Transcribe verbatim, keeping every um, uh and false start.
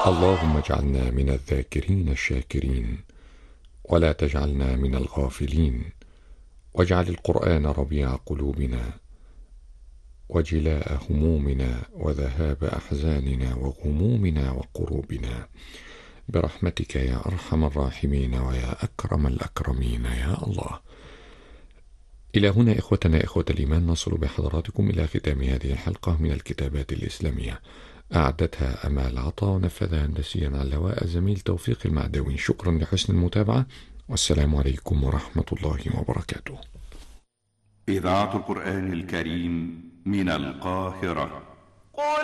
اللهم اجعلنا من الذاكرين الشاكرين، ولا تجعلنا من الغافلين، واجعل القرآن ربيع قلوبنا وجلاء همومنا وذهاب أحزاننا وغمومنا وقروبنا، برحمتك يا أرحم الراحمين ويا أكرم الأكرمين يا الله. إلى هنا إخوتنا إخوة الإيمان نصل بحضراتكم إلى ختام هذه الحلقة من الكتابات الإسلامية، أعدتها أمال عطا ونفذها هندسيا على اللواء الزميل توفيق المعدوي. شكرا لحسن المتابعة، والسلام عليكم ورحمة الله وبركاته. إذاعة القرآن الكريم من القاهرة.